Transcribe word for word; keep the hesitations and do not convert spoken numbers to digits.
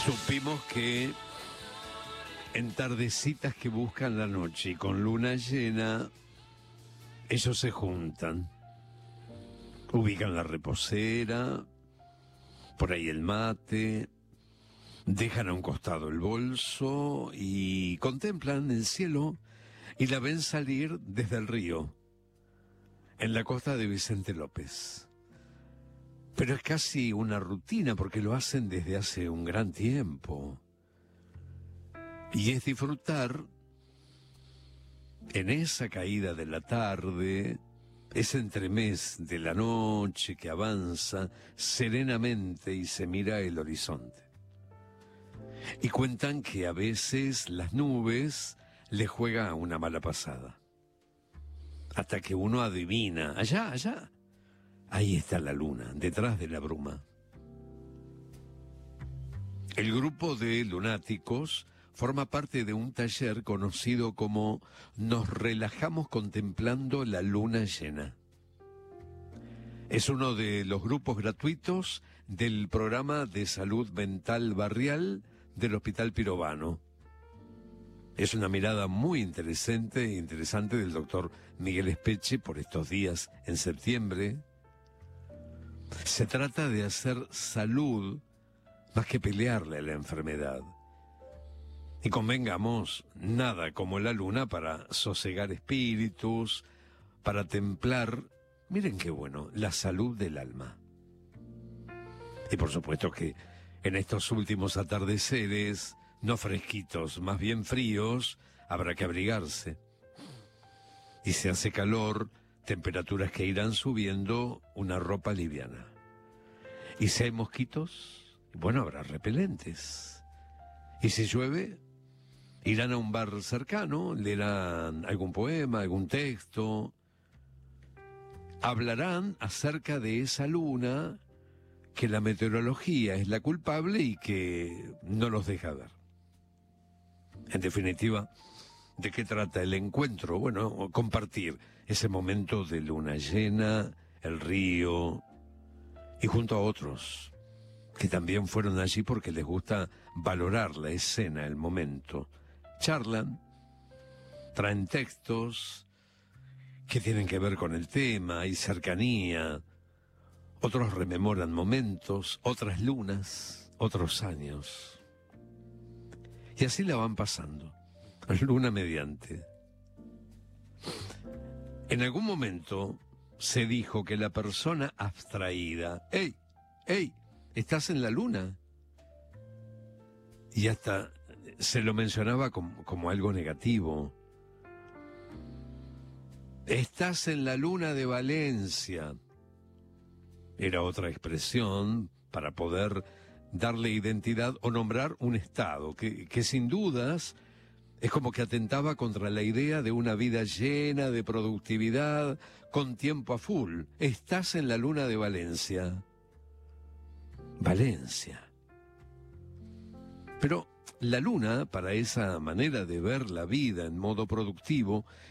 Supimos que en tardecitas que buscan la noche y con luna llena, ellos se juntan, ubican la reposera, por ahí el mate, dejan a un costado el bolso y contemplan el cielo y la ven salir desde el río, en la costa de Vicente López. Pero es casi una rutina porque lo hacen desde hace un gran tiempo. Y es disfrutar en esa caída de la tarde, ese entremés de la noche que avanza serenamente y se mira el horizonte. Y cuentan que a veces las nubes le juegan una mala pasada. Hasta que uno adivina, allá, allá. Ahí está la luna, detrás de la bruma. El grupo de lunáticos forma parte de un taller conocido como Nos relajamos contemplando la luna llena. Es uno de los grupos gratuitos del programa de salud mental barrial del Hospital Pirovano. Es una mirada muy interesante e interesante del doctor Miguel Espeche por estos días en septiembre. Se trata de hacer salud más que pelearle a la enfermedad. Y convengamos, nada como la luna para sosegar espíritus, para templar, miren qué bueno, la salud del alma. Y por supuesto que en estos últimos atardeceres, no fresquitos, más bien fríos, habrá que abrigarse. Y si hace calor, temperaturas que irán subiendo, una ropa liviana. Y si hay mosquitos, bueno, habrá repelentes. Y si llueve, irán a un bar cercano, leerán algún poema, algún texto, hablarán acerca de esa luna que la meteorología es la culpable y que no los deja ver. En definitiva, ¿de qué trata el encuentro? Bueno, compartir ese momento de luna llena, el río, y junto a otros que también fueron allí porque les gusta valorar la escena, el momento. Charlan, traen textos que tienen que ver con el tema y cercanía. Otros rememoran momentos, otras lunas, otros años. Y así la van pasando, luna mediante. En algún momento se dijo que la persona abstraída, ¡Ey! ¡Ey! ¿Estás en la luna? Y hasta se lo mencionaba como, como algo negativo. Estás en la luna de Valencia. Era otra expresión para poder darle identidad o nombrar un estado que, que sin dudas es como que atentaba contra la idea de una vida llena de productividad, con tiempo a full. Estás en la luna de Valencia. Valencia. Pero la luna, para esa manera de ver la vida en modo productivo,